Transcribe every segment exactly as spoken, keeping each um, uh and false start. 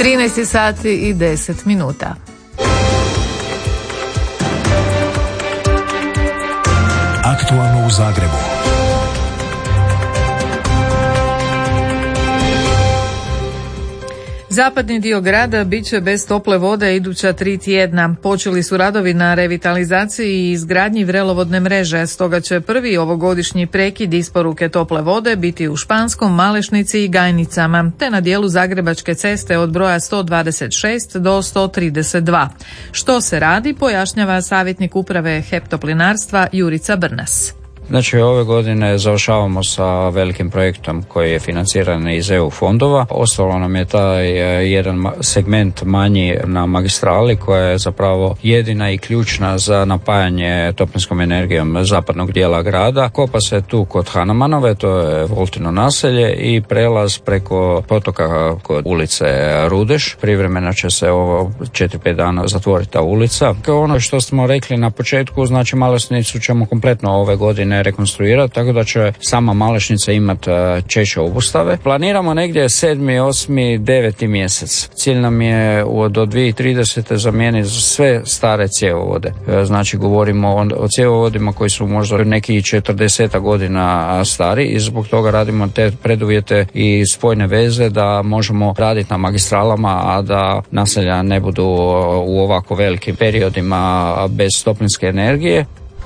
trinaest sati i deset minuta. Aktualno u Zagrebu. Zapadni dio grada bit će bez tople vode iduća tri tjedna. Počeli su radovi na revitalizaciji i izgradnji vrelovodne mreže, stoga će prvi ovogodišnji prekid isporuke tople vode biti u Španskom, Malešnici i Gajnicama, te na dijelu Zagrebačke ceste od broja sto dvadeset šest do sto trideset dva. Što se radi, pojašnjava savjetnik uprave HEP Toplinarstva Jurica Brnas. Znači, ove godine završavamo sa velikim projektom koji je financiran iz E U fondova. Ostalo nam je taj jedan segment manji na magistrali koja je zapravo jedina i ključna za napajanje toplinskom energijom zapadnog dijela grada. Kopa se tu kod Hanamanove, to je Voltino naselje, i prelaz preko potoka kod ulice Rudeš. Privremeno će se ovo četiri pet dana zatvoriti ta ulica. Kao ono što smo rekli na početku, znači Malešnicu ćemo kompletno ove godine rekonstruirati, tako da će sama Malešnica imati češće obustave. Planiramo negdje sedmi, osmi, deveti mjesec. Cilj nam je do dvije tisuće tridesete zamijeniti sve stare cjevovode. Znači govorimo o, o cjevovodima koji su možda neki četrdeset godina stari i zbog toga radimo te preduvjete i spojne veze da možemo raditi na magistralama, a da naselja ne budu u ovako velikim periodima bez toplinske energije.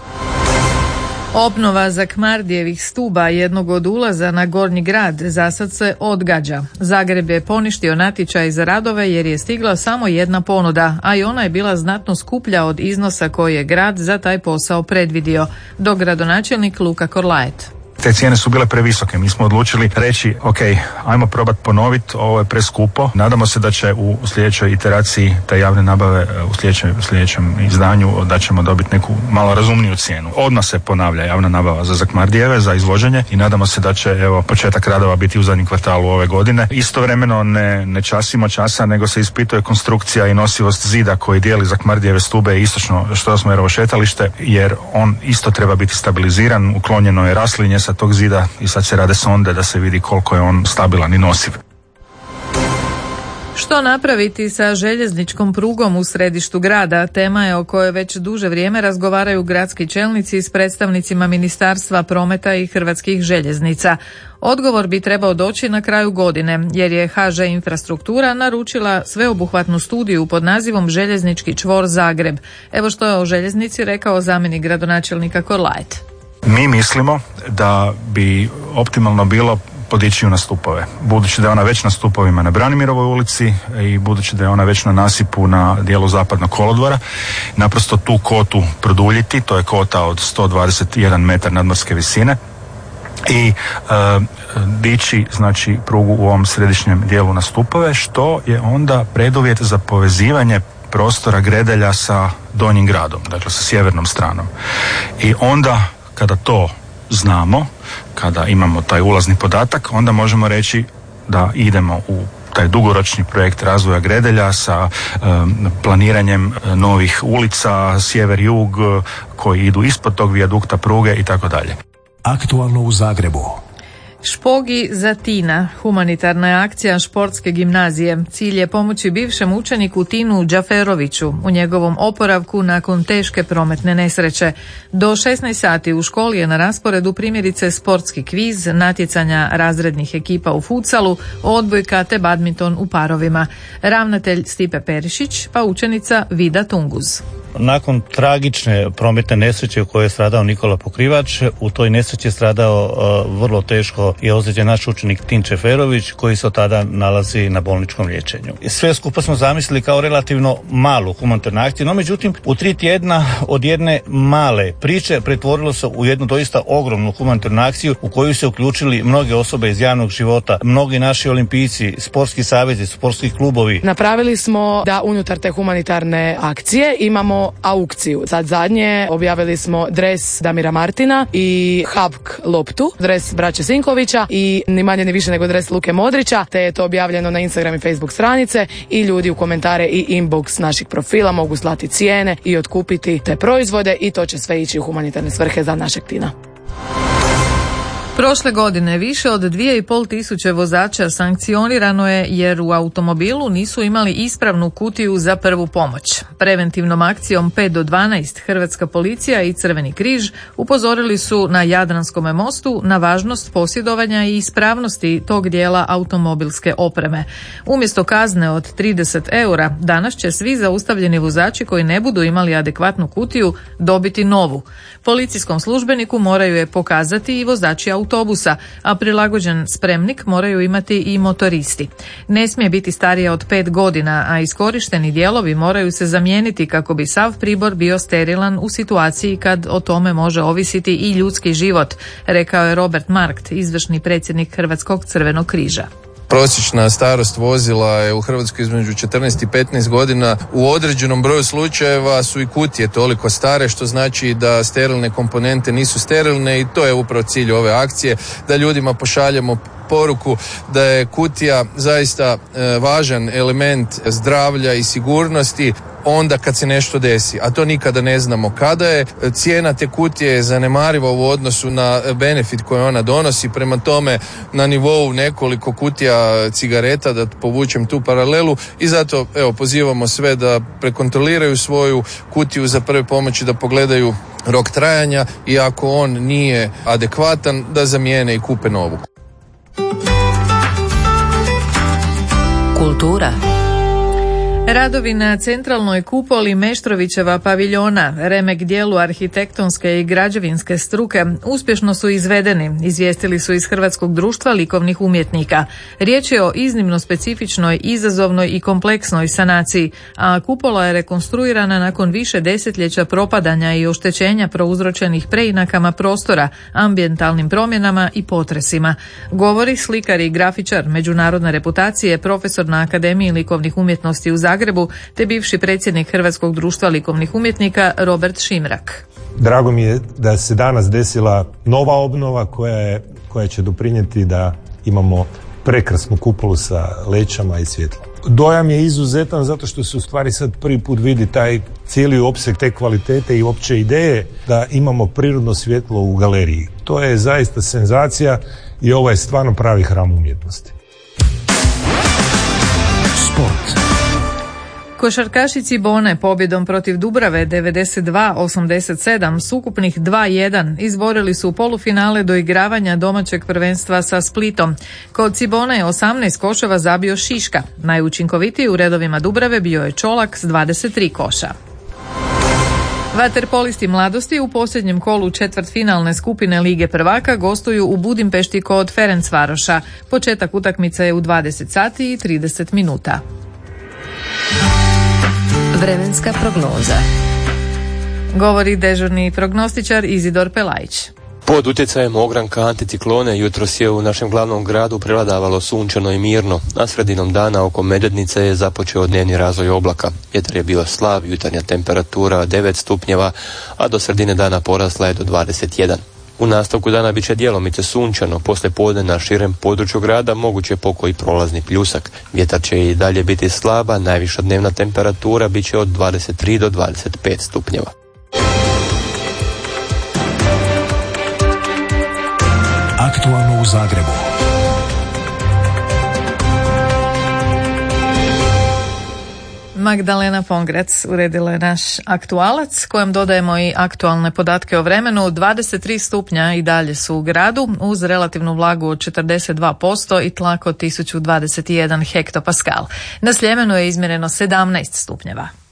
Obnova Zakmardijevih stuba, jednog od ulaza na Gornji grad, zasad se odgađa. Zagreb je poništio natječaj za radove jer je stigla samo jedna ponuda, a i ona je bila znatno skuplja od iznosa koji je grad za taj posao predvidio, dok gradonačelnik Luka Korlaet. Te cijene su bile previsoke. Mi smo odlučili reći, ok, ajmo probati ponoviti, ovo je preskupo. Nadamo se da će u sljedećoj iteraciji te javne nabave, u sljedećem, u sljedećem izdanju, da ćemo dobiti neku malo razumniju cijenu. Odmah se ponavlja javna nabava za Zakmardijeve, za izvođenje, i nadamo se da će, evo, početak radova biti u zadnjem kvartalu ove godine. Istovremeno ne, ne časimo časa, nego se ispituje konstrukcija i nosivost zida koji dijeli Zakmardijeve stube i istočno Štrosmajerovo šetalište, jer on isto treba biti stabiliziran. Uklonjeno je raslinje sa tog zida i sad se rade sonde da se vidi koliko je on stabilan i nosiv. Što napraviti sa željezničkom prugom u središtu grada? Tema je o kojoj već duže vrijeme razgovaraju gradski čelnici s predstavnicima Ministarstva prometa i Hrvatskih željeznica. Odgovor bi trebao doći na kraju godine, jer je H Ž Infrastruktura naručila sveobuhvatnu studiju pod nazivom Željeznički čvor Zagreb. Evo što je o željeznici rekao zamjenik gradonačelnika Korlaet. Mi mislimo da bi optimalno bilo podići ju na stupove. Budući da je ona već na stupovima na Branimirovoj ulici i budući da je ona već na nasipu na dijelu zapadnog kolodvora, naprosto tu kotu produljiti, to je kota od sto dvadeset jedan metar nadmorske visine, i e, dići, znači, prugu u ovom središnjem dijelu na stupove, što je onda preduvjet za povezivanje prostora Gredelja sa Donjim gradom, dakle sa sjevernom stranom. I onda kada to znamo, kada imamo taj ulazni podatak, onda možemo reći da idemo u taj dugoročni projekt razvoja Gredelja sa um, planiranjem novih ulica, sjever-jug, koji idu ispod tog vijadukta pruge i tako dalje. Aktualno u Zagrebu. Špogi za Tina, humanitarna je akcija športske gimnazije. Cilj je pomoći bivšem učeniku Tinu Džaferoviću u njegovom oporavku nakon teške prometne nesreće. Do šesnaest sati u školi je na rasporedu primjerice sportski kviz, natjecanja razrednih ekipa u futsalu, odbojka te badminton u parovima. Ravnatelj Stipe Perišić, pa učenica Vida Tunguz. Nakon tragične prometne nesreće u kojoj je stradao Nikola Pokrivač, u toj nesreći je stradao uh, vrlo teško i ozlijeđen naš učenik Tin Čeferović, koji se od tada nalazi na bolničkom liječenju. Sve skupa smo zamislili kao relativno malu humanitarnu akciju, no međutim u tri tjedna od jedne male priče pretvorilo se u jednu doista ogromnu humanitarnu akciju u koju se uključili mnoge osobe iz javnog života, mnogi naši olimpijci, sportski savezi, sportski klubovi. Napravili smo da unutar te humanitarne akcije imamo aukciju. Sad zadnje objavili smo dres Damira Martina i Habk loptu, dres braće Sinkovića i ni manje ni više nego dres Luke Modrića, te je to objavljeno na Instagram i Facebook stranice i ljudi u komentare i inbox naših profila mogu slati cijene i otkupiti te proizvode i to će sve ići u humanitarne svrhe za našeg Tina. Prošle godine više od dvije i pol tisuće vozača sankcionirano je jer u automobilu nisu imali ispravnu kutiju za prvu pomoć. Preventivnom akcijom pet do dvanaest Hrvatska policija i Crveni križ upozorili su na Jadranskome mostu na važnost posjedovanja i ispravnosti tog dijela automobilske opreme. Umjesto kazne od trideset eura, danas će svi zaustavljeni vozači koji ne budu imali adekvatnu kutiju dobiti novu. Policijskom službeniku moraju je pokazati i vozači autobusa, a prilagođen spremnik moraju imati i motoristi. Ne smije biti starija od pet godina, a iskorišteni dijelovi moraju se zamijeniti kako bi sav pribor bio sterilan u situaciji kad o tome može ovisiti i ljudski život, rekao je Robert Markt, izvršni predsjednik Hrvatskog Crvenog križa. Prosječna starost vozila je u Hrvatskoj između četrnaest i petnaest godina. U određenom broju slučajeva su i kutije toliko stare, što znači da sterilne komponente nisu sterilne i to je upravo cilj ove akcije, da ljudima pošaljemo poruku da je kutija zaista e, važan element zdravlja i sigurnosti onda kad se nešto desi, a to nikada ne znamo kada je. Cijena te kutije je zanemariva u odnosu na benefit koji ona donosi, prema tome na nivou nekoliko kutija cigareta, da povučem tu paralelu, i zato evo pozivamo sve da prekontroliraju svoju kutiju za prve pomoći, da pogledaju rok trajanja i ako on nije adekvatan da zamijene i kupe novu. Kultura. Radovi na centralnoj kupoli Meštrovićeva paviljona, remek dijelu arhitektonske i građevinske struke, uspješno su izvedeni, izvijestili su iz Hrvatskog društva likovnih umjetnika. Riječ je o iznimno specifičnoj, izazovnoj i kompleksnoj sanaciji, a kupola je rekonstruirana nakon više desetljeća propadanja i oštećenja prouzročenih preinakama prostora, ambijentalnim promjenama i potresima. Govori slikar i grafičar međunarodne reputacije, profesor na Akademiji likovnih umjetnosti u Zagrebu, Zagrebu, te bivši predsjednik Hrvatskog društva likovnih umjetnika Robert Šimrak. Drago mi je da se danas desila nova obnova koja, je, koja će doprinijeti da imamo prekrasnu kupolu sa lećama i svjetlom. Dojam je izuzetan zato što se u stvari sad prvi put vidi taj cijeli opseg te kvalitete i opće ideje da imamo prirodno svjetlo u galeriji. To je zaista senzacija i ovo je stvarno pravi hram umjetnosti. Sport. Košarkaši Cibone pobjedom protiv Dubrave devedeset dva osamdeset sedam s ukupnih dva jedan izborili su polufinale do igravanja domaćeg prvenstva sa Splitom. Kod Cibone je osamnaest koševa zabio Šiška. Najučinkovitiji u redovima Dubrave bio je Čolak s dvadeset tri koša. Vaterpolisti mladosti u posljednjem kolu četvrtfinalne skupine Lige prvaka gostuju u Budimpešti kod Ferencvaroša. Početak utakmice je u dvadeset sati i trideset minuta. Vremenska prognoza. Govori dežurni prognostičar Izidor Pelajić. Pod utjecajem ogranka anticiklone jutros je u našem glavnom gradu prevladavalo sunčano i mirno, a sredinom dana oko Medvednice je započeo dnevni razvoj oblaka. Vjetar je bio slab, jutarnja temperatura devet stupnjeva, a do sredine dana porasla je do dvadeset jedan. U nastavku dana bit će djelomice sunčano, poslije podne na širem području grada moguće pokoji prolazni pljusak. Vjetar će i dalje biti slaba, najviša dnevna temperatura bit će od dvadeset tri do dvadeset pet stupnjeva. Aktualno u Zagrebu. Magdalena Pongrac uredila je naš aktualac, kojem dodajemo i aktualne podatke o vremenu. dvadeset tri stupnja i dalje su u gradu, uz relativnu vlagu od četrdeset dva posto i tlak od tisuću dvadeset jedan hektopaskal. Na Sljemenu je izmjereno sedamnaest stupnjeva.